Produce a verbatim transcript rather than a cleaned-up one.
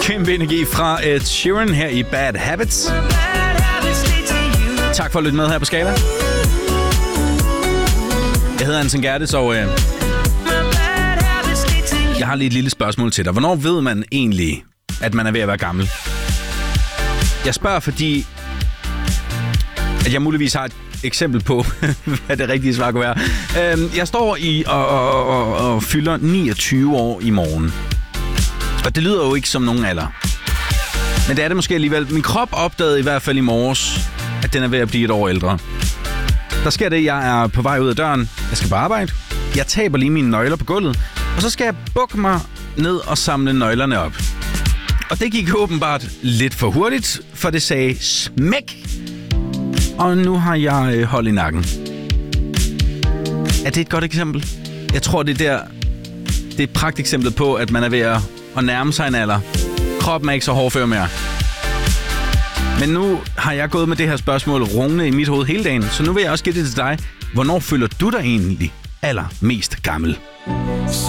Kæmpe energi fra Ed Sheeran her i Bad Habits. Tak for at lytte med her på Skala. Jeg hedder Anton Gerdes, og øh, jeg har lige et lille spørgsmål til dig. Hvornår ved man egentlig, at man er ved at være gammel? Jeg spørger, fordi at jeg muligvis har et eksempel på, hvad det rigtige svar kunne være. Øh, jeg står i og, og, og, og fylder niogtyve år i morgen. Og det lyder jo ikke som nogen alder. Men det er det måske alligevel. Min krop opdagede i hvert fald i morges, at den er ved at blive et år ældre. Der sker det, jeg er på vej ud af døren. Jeg skal på arbejde. Jeg taber lige mine nøgler på gulvet. Og så skal jeg bukke mig ned og samle nøglerne op. Og det gik åbenbart lidt for hurtigt, for det sagde smæk. Og nu har jeg hold i nakken. Er det et godt eksempel? Jeg tror, det er der... Det er et pragteksempel på, at man er ved at, at nærme sig en alder. Kroppen er ikke så hårdfør mere. Men nu har jeg gået med det her spørgsmål rungende i mit hoved hele dagen, så nu vil jeg også give det til dig. Hvornår føler du dig egentlig allermest gammel?